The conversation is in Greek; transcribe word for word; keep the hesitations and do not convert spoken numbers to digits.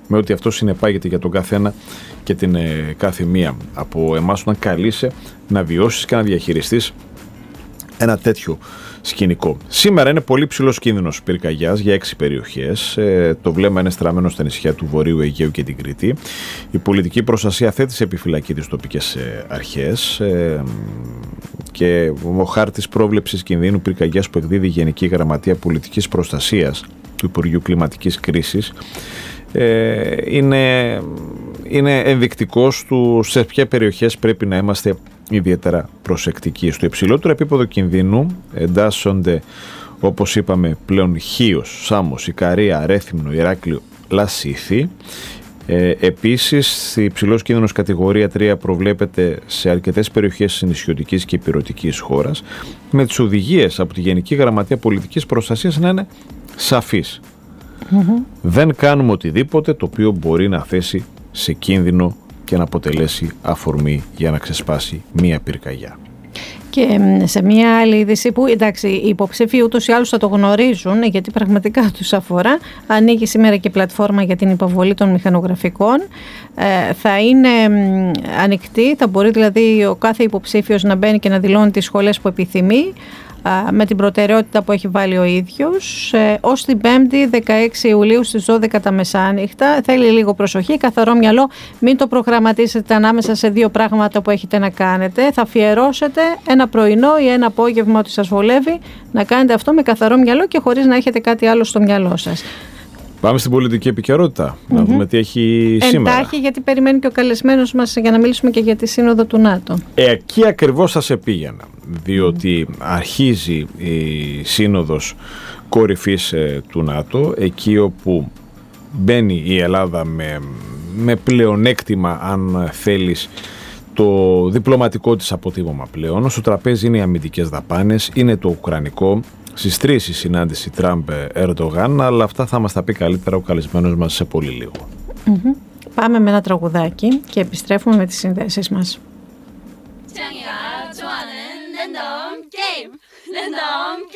με ό,τι αυτό συνεπάγεται για τον καθένα και την ε, κάθε μία από εμάς όταν καλείσαι να βιώσεις και να διαχειριστείς ένα τέτοιο σκηνικό. Σήμερα είναι πολύ ψηλός κίνδυνος πυρκαγιάς για έξι περιοχές. Ε, το βλέμμα είναι στραμμένο στα νησιά του Βορείου Αιγαίου και την Κρήτη. Η πολιτική προστασία θέτει σε επιφυλακή τις τοπικές ε, αρχές ε, και ο χάρτης πρόβλεψης κινδύνου πυρκαγιάς που εκδίδει η Γενική Γραμματεία Πολιτικής Προστασίας του Υπουργείου Κλιματικής Κρίσης ε, είναι, είναι ενδεικτικός του σε ποια περιοχές πρέπει να είμαστε ιδιαίτερα προσεκτικοί. Στο υψηλότερο επίπεδο κινδύνου εντάσσονται, όπως είπαμε πλέον, Χίος, Σάμος, Ικαρία, Ρέθυμνο, Ηράκλειο, Λασίθι. Ε, επίσης, υψηλός κίνδυνος κατηγορία τρία προβλέπεται σε αρκετές περιοχές της νησιωτικής και ηπειρωτικής χώρας, με τις οδηγίες από τη Γενική Γραμματεία Πολιτικής Προστασίας να είναι σαφείς. Mm-hmm. Δεν κάνουμε οτιδήποτε το οποίο μπορεί να θέσει σε κίνδυνο και να αποτελέσει αφορμή για να ξεσπάσει μία πυρκαγιά. Και σε μία άλλη είδηση που, εντάξει, οι υποψήφοι ούτως ή άλλως θα το γνωρίζουν, γιατί πραγματικά τους αφορά, ανοίγει σήμερα και η πλατφόρμα για την υποβολή των μηχανογραφικών. Ε, θα είναι ανοιχτή, θα μπορεί δηλαδή ο κάθε υποψήφιος να μπαίνει και να δηλώνει τις σχολές που επιθυμεί, με την προτεραιότητα που έχει βάλει ο ίδιος, ε, ως την Πέμπτη δεκαέξι Ιουλίου στις δώδεκα τα μεσάνυχτα. Θέλει λίγο προσοχή, καθαρό μυαλό, μην το προγραμματίσετε ανάμεσα σε δύο πράγματα που έχετε να κάνετε. Θα αφιερώσετε ένα πρωινό ή ένα απόγευμα ότι σας βολεύει να κάνετε αυτό με καθαρό μυαλό και χωρίς να έχετε κάτι άλλο στο μυαλό σας. Πάμε στην πολιτική επικαιρότητα, mm-hmm. να δούμε τι έχει σήμερα. Εντάχει, γιατί περιμένει και ο καλεσμένος μας για να μιλήσουμε και για τη Σύνοδο του ΝΑΤΟ. Ε, εκεί ακριβώς θα σε πήγαινα, διότι mm. αρχίζει η Σύνοδος Κορυφής ε, του ΝΑΤΟ, εκεί όπου μπαίνει η Ελλάδα με, με πλεονέκτημα, αν θέλεις, το διπλωματικό της αποτύπωμα πλέον. Στο τραπέζι είναι οι αμυντικές δαπάνες, είναι το ουκρανικό. Στις τρεις η συνάντηση Τραμπ-Ερντογάν, αλλά αυτά θα μας τα πει καλύτερα ο καλεσμένος μας σε πολύ λίγο. Mm-hmm. Πάμε με ένα τραγουδάκι και επιστρέφουμε με τις συνδέσεις μας.